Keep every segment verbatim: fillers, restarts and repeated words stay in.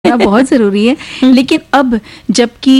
बहुत जरूरी है। लेकिन अब जबकि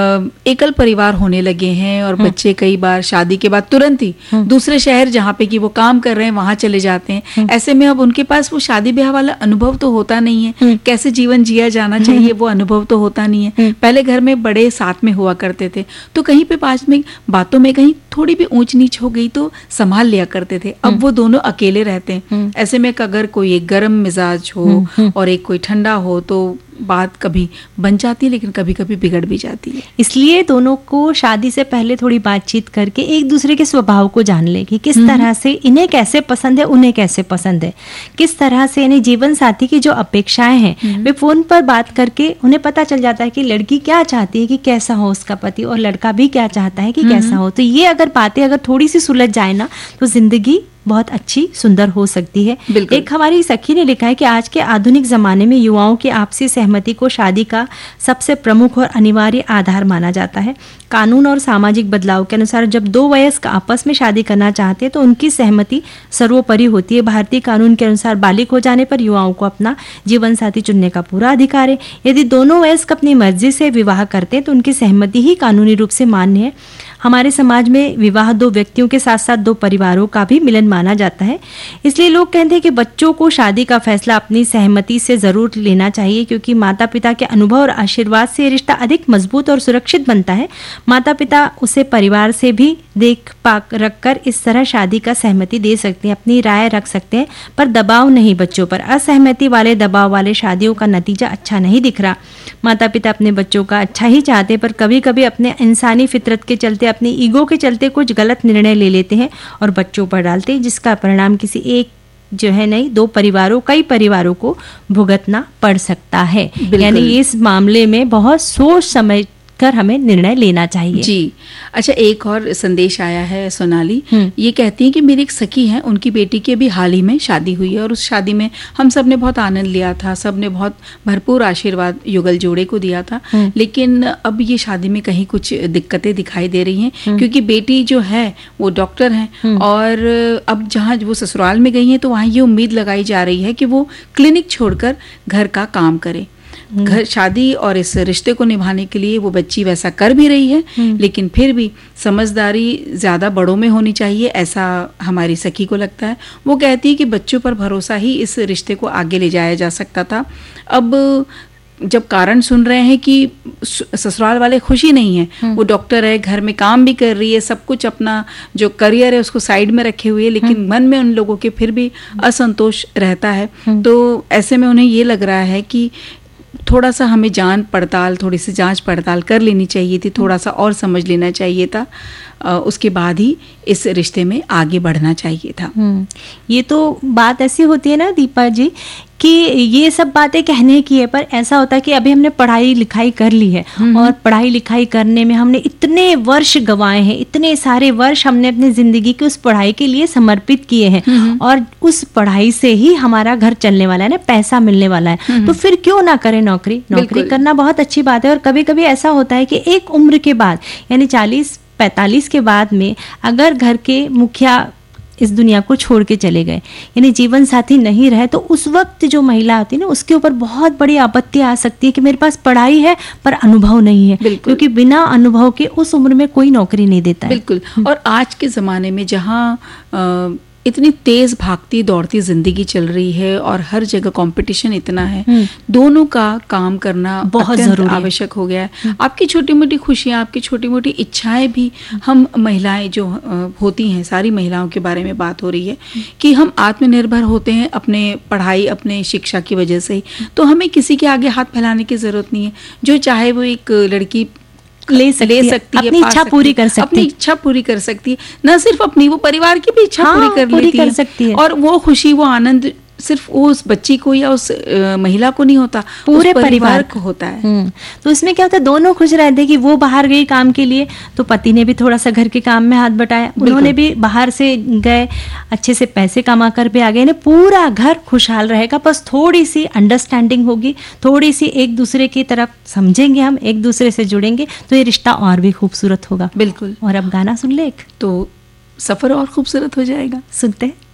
एकल परिवार होने लगे हैं और बच्चे कई बार शादी के बाद तुरंत ही दूसरे शहर जहाँ पे कि वो काम कर रहे हैं वहां चले जाते हैं, ऐसे में अब उनके पास वो शादी ब्याह वाला अनुभव तो होता नहीं है, कैसे जीवन जिया जाना चाहिए वो अनुभव तो होता नहीं है। पहले घर में बड़े साथ में हुआ करते थे, तो कहीं पे पास में बातों में कहीं थोड़ी भी ऊंच नीच हो गई तो संभाल लिया करते थे। अब वो दोनों अकेले रहते हैं, ऐसे में अगर कोई एक गर्म मिजाज हो और एक कोई ठंडा हो तो बात कभी बन जाती है, लेकिन कभी कभी बिगड़ भी जाती है। इसलिए दोनों को शादी से पहले थोड़ी बातचीत करके एक दूसरे के स्वभाव को जान ले कि किस तरह से इन्हें कैसे पसंद है, उन्हें कैसे पसंद है, किस तरह से यानी जीवन साथी की जो अपेक्षाएं हैं वे फोन पर बात करके उन्हें पता चल जाता है कि लड़की क्या चाहती है कि कैसा हो उसका पति, और लड़का भी क्या चाहता है कि कैसा हो। तो ये अगर बातें अगर थोड़ी सी सुलझ जाए ना तो जिंदगी बहुत अच्छी सुंदर हो सकती है। एक हमारी सखी ने लिखा है कि आज के आधुनिक जमाने में युवाओं की आपसी सहमति को शादी का सबसे प्रमुख और अनिवार्य आधार माना जाता है। कानून और सामाजिक बदलाव के अनुसार जब दो वयस्क आपस में शादी करना चाहते हैं तो उनकी सहमति सर्वोपरि होती है। भारतीय कानून के अनुसार बालिग हो जाने पर युवाओं को अपना जीवन साथी चुनने का पूरा अधिकार है। यदि दोनों वयस्क अपनी मर्जी से विवाह करते हैं तो उनकी सहमति ही कानूनी रूप से मान्य है। हमारे समाज में विवाह दो व्यक्तियों के साथ साथ दो परिवारों का भी मिलन माना जाता है। इसलिए लोग कहते हैं कि बच्चों को शादी का फैसला अपनी सहमति से जरूर लेना चाहिए, क्योंकि माता पिता के अनुभव और आशीर्वाद से रिश्ता अधिक मजबूत और सुरक्षित बनता है। माता पिता उसे परिवार से भी देख पाक रखकर इस तरह शादी का सहमति दे सकते हैं, अपनी राय रख सकते हैं, पर दबाव नहीं बच्चों पर। असहमति वाले दबाव वाले शादियों का नतीजा अच्छा नहीं दिख रहा। माता पिता अपने बच्चों का अच्छा ही चाहते पर कभी कभी अपने इंसानी फितरत के चलते, अपने ईगो के चलते कुछ गलत निर्णय ले लेते हैं और बच्चों पर डालते हैं, जिसका परिणाम किसी एक जो है नहीं दो परिवारों कई परिवारों को भुगतना पड़ सकता है। यानी इस मामले में बहुत सोच समझ कर हमें निर्णय लेना चाहिए। जी अच्छा, एक और संदेश आया है सोनाली, ये कहती हैं कि मेरी एक सखी है, उनकी बेटी की अभी हाल ही में शादी हुई है और उस शादी में हम सब ने बहुत आनंद लिया था, सब ने बहुत भरपूर आशीर्वाद युगल जोड़े को दिया था। लेकिन अब ये शादी में कहीं कुछ दिक्कतें दिखाई दे रही हैं, क्योंकि बेटी जो है वो डॉक्टर है और अब जहाँ वो ससुराल में गई है तो वहाँ ये उम्मीद लगाई जा रही है कि वो क्लिनिक छोड़कर घर का काम करे। घर शादी और इस रिश्ते को निभाने के लिए वो बच्ची वैसा कर भी रही है, लेकिन फिर भी समझदारी ज्यादा बड़ों में होनी चाहिए, ऐसा हमारी सखी को लगता है। वो कहती है कि बच्चों पर भरोसा ही इस रिश्ते को आगे ले जाया जा सकता था। अब जब कारण सुन रहे हैं कि ससुराल वाले खुशी नहीं है, वो डॉक्टर है, घर में काम भी कर रही है, सब कुछ अपना जो करियर है उसको साइड में रखे हुए, लेकिन मन में उन लोगों के फिर भी असंतोष रहता है। तो ऐसे में उन्हें ये लग रहा है कि थोड़ा सा हमें जांच पड़ताल थोड़ी सी जांच पड़ताल कर लेनी चाहिए थी, थोड़ा सा और समझ लेना चाहिए था, उसके बाद ही इस रिश्ते में आगे बढ़ना चाहिए था। ये तो बात ऐसी होती है ना दीपा जी कि ये सब बातें कहने की है, पर ऐसा होता है कि अभी हमने पढ़ाई लिखाई कर ली है और पढ़ाई लिखाई करने में हमने इतने वर्ष गंवाए हैं, इतने सारे वर्ष हमने अपनी जिंदगी की उस पढ़ाई के लिए समर्पित किए हैं और उस पढ़ाई से ही हमारा घर चलने वाला है ना, पैसा मिलने वाला है, तो फिर क्यों ना करें नौकरी। नौकरी करना बहुत अच्छी बात है। और कभी कभी ऐसा होता है कि एक उम्र के बाद यानी चालीस पैंतालीस के बाद में अगर घर के मुखिया इस दुनिया को छोड़ के चले गए, यानी जीवन साथी नहीं रहे, तो उस वक्त जो महिला होती है ना उसके ऊपर बहुत बड़ी आपत्ति आ सकती है कि मेरे पास पढ़ाई है पर अनुभव नहीं है, क्योंकि बिना अनुभव के उस उम्र में कोई नौकरी नहीं देता है। बिल्कुल। और आज के जमाने में जहाँ आ, इतनी तेज भागती दौड़ती जिंदगी चल रही है और हर जगह कंपटीशन इतना है, दोनों का काम करना बहुत जरूरी आवश्यक हो गया है। आपकी छोटी मोटी खुशियां, आपकी छोटी मोटी इच्छाएं भी, हम महिलाएं जो होती हैं, सारी महिलाओं के बारे में बात हो रही है कि हम आत्मनिर्भर होते हैं अपने पढ़ाई अपने शिक्षा की वजह से ही, तो हमें किसी के आगे हाथ फैलाने की जरूरत नहीं है। जो चाहे वो एक लड़की ले सकती, ले सकती है, अपनी इच्छा पूरी कर सकती है, अपनी इच्छा पूरी कर सकती है, न सिर्फ अपनी, वो परिवार की भी इच्छा हाँ, पूरी कर पूरी लेती कर है सकती है। और वो खुशी वो आनंद सिर्फ उस बच्ची को या उस आ, महिला को नहीं होता, पूरे परिवार, परिवार को होता है। तो इसमें क्या होता है, दोनों खुश रहते हैं कि वो बाहर गई काम के लिए तो पति ने भी थोड़ा सा घर के काम में हाथ बटाया, उन्होंने भी बाहर से गए अच्छे से पैसे कमा कर भी आ गए ना, पूरा घर खुशहाल रहेगा। बस थोड़ी सी अंडरस्टैंडिंग होगी, थोड़ी सी एक दूसरे की तरफ समझेंगे, हम एक दूसरे से जुड़ेंगे तो ये रिश्ता और भी खूबसूरत होगा। बिल्कुल। और अब गाना सुन ले एक, तो सफर और खूबसूरत हो जाएगा। सुनते हैं।